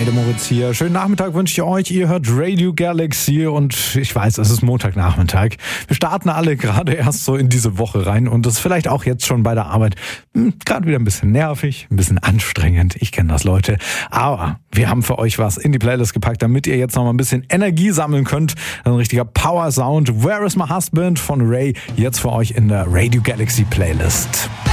Moritz hier. Schönen Nachmittag wünsche ich euch. Ihr hört Radio Galaxy und ich weiß, es ist Montagnachmittag. Wir starten alle gerade erst so in diese Woche rein und das ist vielleicht auch jetzt schon bei der Arbeit gerade wieder ein bisschen nervig, ein bisschen anstrengend. Ich kenne das, Leute. Aber wir haben für euch was in die Playlist gepackt, damit ihr jetzt noch mal ein bisschen Energie sammeln könnt. Ein richtiger Power Sound. Where is my husband von Ray jetzt für euch in der Radio Galaxy Playlist.